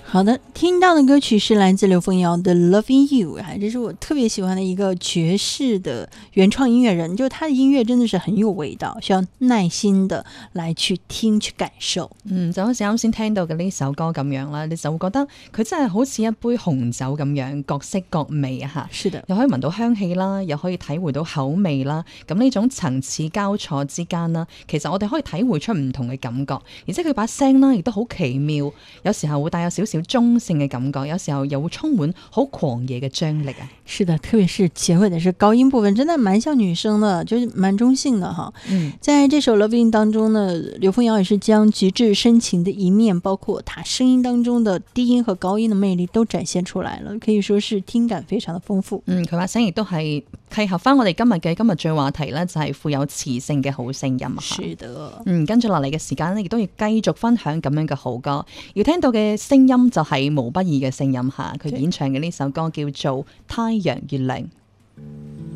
好的，听到的歌曲是来自刘凤瑶的 Loving You 啊，这是我特别喜欢的一个爵士的原創音樂人，就他的音樂真的是很有味道，需要耐心的來去聽去感受。 就好似啱先聽到嘅呢首歌咁樣啦，你就會覺得佢真係好似一杯紅酒咁樣，各色各味啊吓。 是的， 又可以聞到香氣啦，又可以體會到口味啦，咁呢種層次交錯之間啦，其實我哋可以體會出唔同嘅感覺，而且佢把聲啦亦都好奇妙，有時候會帶有少少中性嘅感覺，有時候又會充滿好狂野嘅張力啊。 是的，特別是結尾的是高音部分，真的蠻像女生的，就是蠻中性的哈。在這首 Loving 當中呢，劉鳳瑤也是將極致深情的一面，包括她聲音當中的低音和高音的魅力都展現出來了，可以說是聽感非常的豐富。 佢把聲亦都係契合翻我哋今日最話題呢，就係富有磁性嘅好聲音啊。 是的， 跟住落嚟嘅時間呢，亦都要繼續分享咁樣嘅好歌，要聽到嘅聲音就係毛不易嘅聲音吓，佢演唱嘅呢首歌叫做《太陽月亮》。